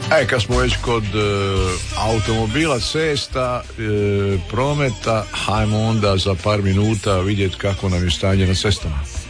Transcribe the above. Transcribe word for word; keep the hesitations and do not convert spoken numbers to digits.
E, kad smo već kod e, automobila, cesta, e, prometa, hajmo onda za par minuta vidjeti kako nam je stanje na cestama.